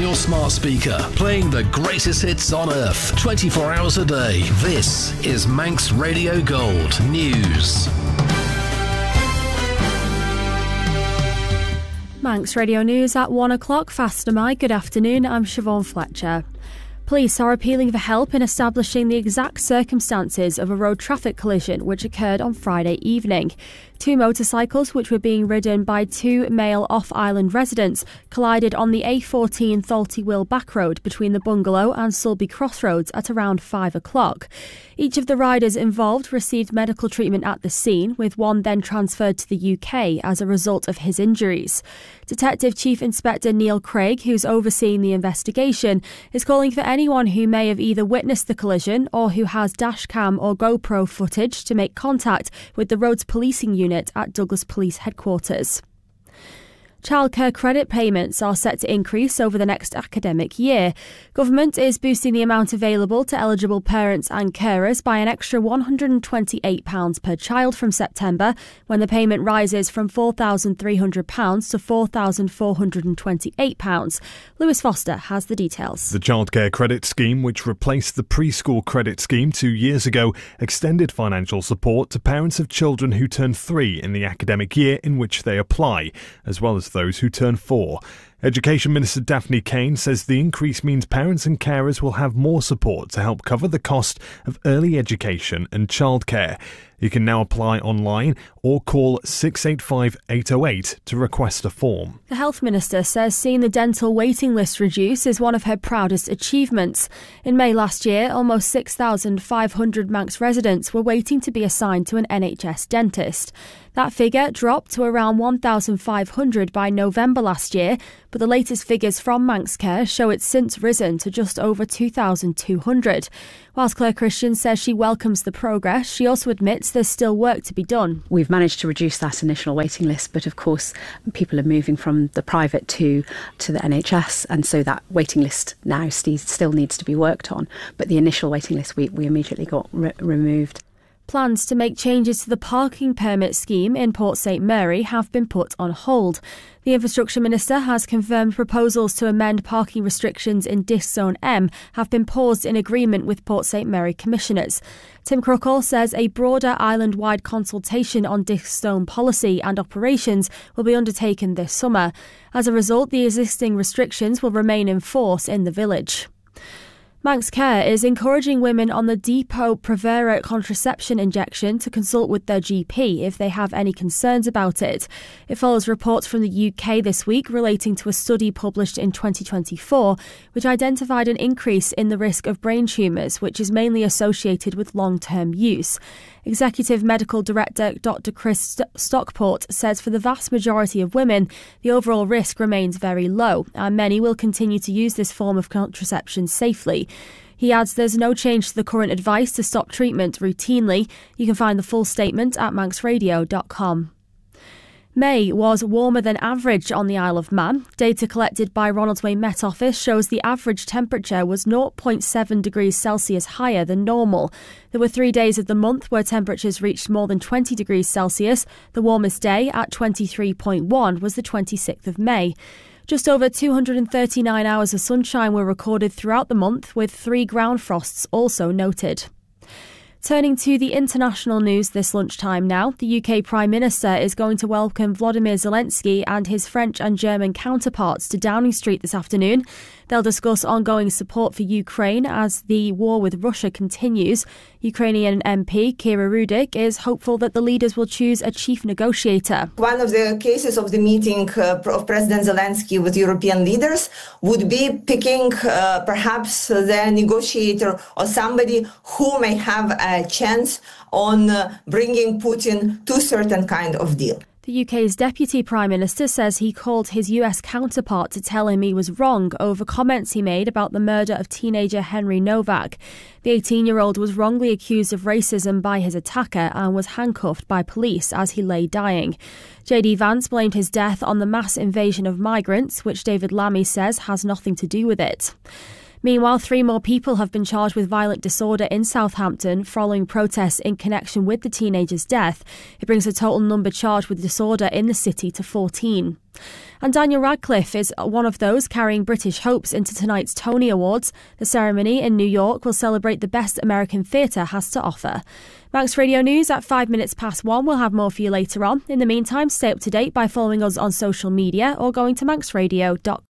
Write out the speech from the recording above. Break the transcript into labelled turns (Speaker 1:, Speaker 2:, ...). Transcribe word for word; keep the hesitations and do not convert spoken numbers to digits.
Speaker 1: your smart speaker, playing the greatest hits on earth, twenty-four hours a day. This is Manx Radio Gold News.
Speaker 2: Manx Radio News at one o'clock. Faster my good afternoon. I'm Siobhan Fletcher. Police are appealing for help in establishing the exact circumstances of a road traffic collision which occurred on Friday evening. Two motorcycles, which were being ridden by two male off-island residents, collided on the A fourteen Thalty Wheel back road between the Bungalow and Sulby Crossroads at around five o'clock. Each of the riders involved received medical treatment at the scene, with one then transferred to the U K as a result of his injuries. Detective Chief Inspector Neil Craig, who's overseeing the investigation, is calling for anyone who may have either witnessed the collision or who has dashcam or GoPro footage to make contact with the roads policing unit at Douglas Police Headquarters. Childcare credit payments are set to increase over the next academic year. Government is boosting the amount available to eligible parents and carers by an extra one hundred twenty-eight pounds per child from September, when the payment rises from four thousand three hundred pounds to four thousand four hundred twenty-eight pounds. Lewis Foster has the details.
Speaker 3: The Childcare Credit Scheme, which replaced the preschool credit scheme two years ago, extended financial support to parents of children who turn three in the academic year in which they apply, as well as those who turn four. Education Minister Daphne Kane says the increase means parents and carers will have more support to help cover the cost of early education and childcare. You can now apply online or call six eight five, eight oh eight to request a form.
Speaker 2: The Health Minister says seeing the dental waiting list reduce is one of her proudest achievements. In May last year, almost six thousand five hundred Manx residents were waiting to be assigned to an N H S dentist. That figure dropped to around one thousand five hundred by November last year, but the latest figures from ManxCare show it's since risen to just over two thousand two hundred. Whilst Claire Christian says she welcomes the progress, she also admits there's still work to be done.
Speaker 4: We've managed to reduce that initial waiting list, but of course people are moving from the private to, to the N H S, and so that waiting list now st- still needs to be worked on. But the initial waiting list we, we immediately got re- removed.
Speaker 2: Plans to make changes to the parking permit scheme in Port St Mary have been put on hold. The Infrastructure Minister has confirmed proposals to amend parking restrictions in Disc Zone M have been paused in agreement with Port St Mary Commissioners. Tim Crookall says a broader island-wide consultation on Disc Zone policy and operations will be undertaken this summer. As a result, the existing restrictions will remain in force in the village. ManxCare is encouraging women on the Depo-Provera contraception injection to consult with their G P if they have any concerns about it. It follows reports from the U K this week relating to a study published in twenty twenty-four, which identified an increase in the risk of brain tumours, which is mainly associated with long-term use. Executive Medical Director Doctor Chris Stockport says for the vast majority of women, the overall risk remains very low, and many will continue to use this form of contraception safely. He adds there's no change to the current advice to stop treatment routinely. You can find the full statement at manx radio dot com. May was warmer than average on the Isle of Man. Data collected by Ronaldsway Met Office shows the average temperature was zero point seven degrees Celsius higher than normal. There were three days of the month where temperatures reached more than twenty degrees Celsius. The warmest day, at twenty-three point one, was the twenty-sixth of May. Just over two hundred thirty-nine hours of sunshine were recorded throughout the month, with three ground frosts also noted. Turning to the international news this lunchtime now, the U K Prime Minister is going to welcome Volodymyr Zelensky and his French and German counterparts to Downing Street this afternoon. They'll discuss ongoing support for Ukraine as the war with Russia continues. Ukrainian M P Kira Rudik is hopeful that the leaders will choose a chief negotiator.
Speaker 5: One of the cases of the meeting uh, of President Zelensky with European leaders would be picking uh, perhaps the negotiator or somebody who may have a chance on uh, bringing Putin to a certain kind of deal.
Speaker 2: The U K's Deputy Prime Minister says he called his U S counterpart to tell him he was wrong over comments he made about the murder of teenager Henry Novak. The eighteen-year-old was wrongly accused of racism by his attacker and was handcuffed by police as he lay dying. J D Vance blamed his death on the mass invasion of migrants, which David Lammy says has nothing to do with it. Meanwhile, three more people have been charged with violent disorder in Southampton following protests in connection with the teenager's death. It brings the total number charged with disorder in the city to fourteen. And Daniel Radcliffe is one of those carrying British hopes into tonight's Tony Awards. The ceremony in New York will celebrate the best American theatre has to offer. Manx Radio News at five minutes past one. We'll have more for you later on. In the meantime, stay up to date by following us on social media or going to manx radio dot com.